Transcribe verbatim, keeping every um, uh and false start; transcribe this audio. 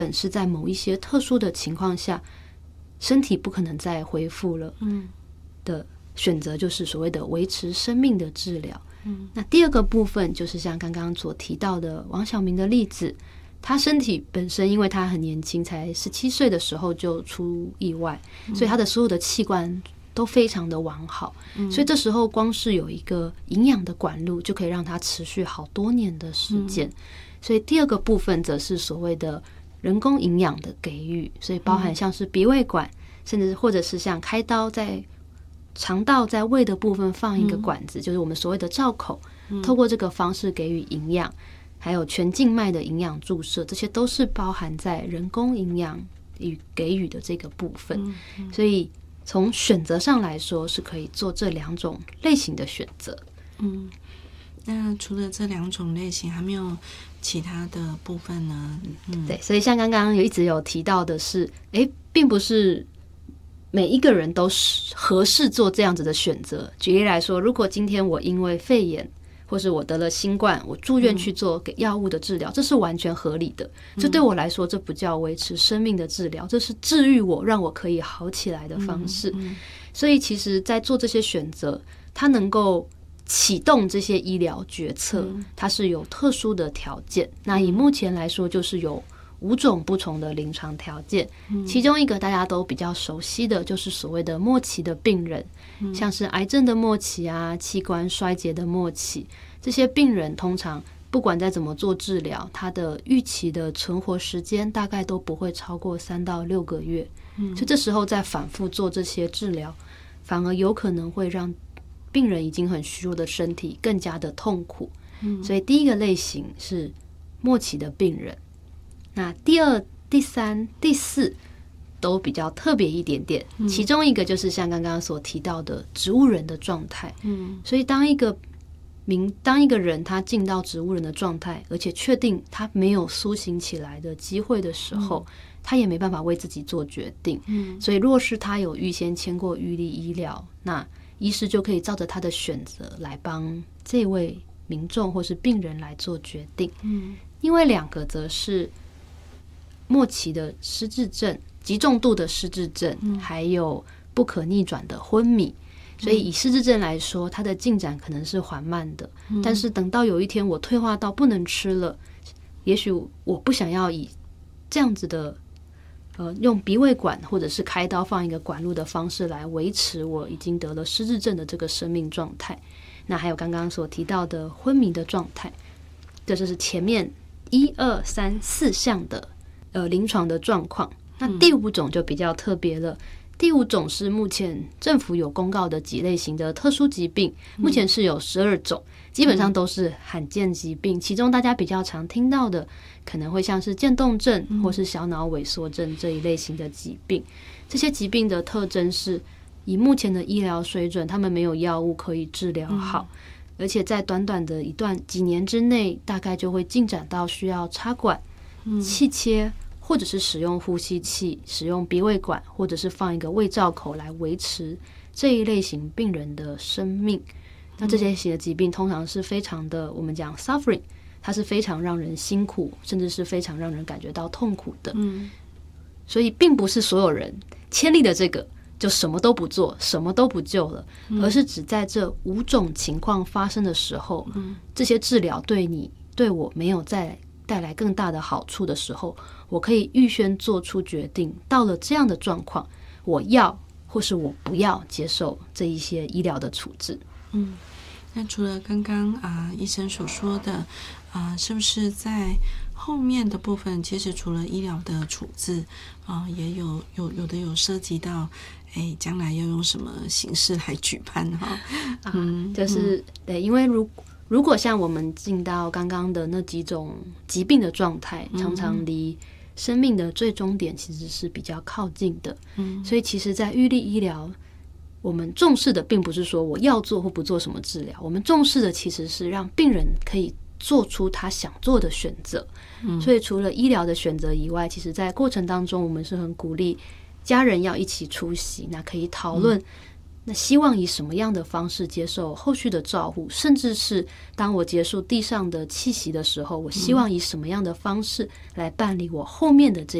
本是在某一些特殊的情况下，身体不可能再恢复了的选择，就是所谓的维持生命的治疗。嗯，那第二个部分就是像刚刚所提到的王晓明的例子，他身体本身因为他很年轻，才十七岁的时候就出意外，所以他的所有的器官都非常的完好，嗯，所以这时候光是有一个营养的管路就可以让他持续好多年的时间。嗯，所以第二个部分则是所谓的人工营养的给予，所以包含像是鼻胃管，甚至或者是像开刀在肠道在胃的部分放一个管子，嗯，就是我们所谓的罩口，嗯，透过这个方式给予营养，还有全静脉的营养注射，这些都是包含在人工营养与给予的这个部分。嗯嗯，所以从选择上来说是可以做这两种类型的选择。 嗯，那除了这两种类型还没有其他的部分呢？ 嗯，对，所以像刚刚有一直有提到的是，诶，并不是每一个人都合适做这样子的选择。举例来说，如果今天我因为肺炎或是我得了新冠，我住院去做给药物的治疗，嗯，这是完全合理的。这对我来说，这不叫维持生命的治疗，这是治愈我，让我可以好起来的方式。嗯嗯，所以其实在做这些选择，它能够启动这些医疗决策，它是有特殊的条件。那以目前来说，就是有五种不同的临床条件，其中一个大家都比较熟悉的就是所谓的末期的病人，像是癌症的末期啊，器官衰竭的末期，这些病人通常不管再怎么做治疗，他的预期的存活时间大概都不会超过三到六个月，所以这时候再反复做这些治疗，反而有可能会让病人已经很虚弱的身体更加的痛苦。所以第一个类型是末期的病人。那第二、第三、第四都比较特别一点点，嗯，其中一个就是像刚刚所提到的植物人的状态。嗯，所以当一个明当一个人他进到植物人的状态，而且确定他没有苏醒起来的机会的时候，嗯，他也没办法为自己做决定。嗯，所以若是他有预先签过预立医疗，那医师就可以照着他的选择来帮这位民众或是病人来做决定。嗯，另外两个则是末期的失智症、极重度的失智症，嗯，还有不可逆转的昏迷。所以以失智症来说，它的进展可能是缓慢的，嗯，但是等到有一天我退化到不能吃了，也许我不想要以这样子的呃用鼻胃管或者是开刀放一个管路的方式来维持我已经得了失智症的这个生命状态。那还有刚刚所提到的昏迷的状态，这就是前面一二三四项的呃，临床的状况。那第五种就比较特别了，嗯，第五种是目前政府有公告的几类型的特殊疾病，目前是有十二种，基本上都是罕见疾病，其中大家比较常听到的可能会像是渐冻症或是小脑萎缩症这一类型的疾病。这些疾病的特征是以目前的医疗水准，他们没有药物可以治疗好，而且在短短的一段几年之内，大概就会进展到需要插管、气切，或者是使用呼吸器、使用鼻胃管，或者是放一个胃罩口来维持这一类型病人的生命。那这些类型的疾病通常是非常的，我们讲 suffering， 它是非常让人辛苦，甚至是非常让人感觉到痛苦的。嗯，所以并不是所有人签立的这个就什么都不做，什么都不救了，而是只在这五种情况发生的时候，这些治疗对你对我没有再带来更大的好处的时候，我可以预先做出决定，到了这样的状况，我要或是我不要接受这一些医疗的处置。 嗯，那除了刚刚啊医生所说的啊，是不是在后面的部分，其实除了医疗的处置啊，也有有有的有涉及到，哎，将来要用什么形式来举办哈？ 嗯，就是、嗯、对，因为如如果像我们进到刚刚的那几种疾病的状态，常常离生命的最终点其实是比较靠近的。嗯，所以其实在预立医疗，我们重视的并不是说我要做或不做什么治疗，我们重视的其实是让病人可以做出他想做的选择。嗯，所以除了医疗的选择以外，其实在过程当中我们是很鼓励家人要一起出席，那可以讨论那希望以什么样的方式接受后续的照护，甚至是当我结束地上的气息的时候，我希望以什么样的方式来办理我后面的这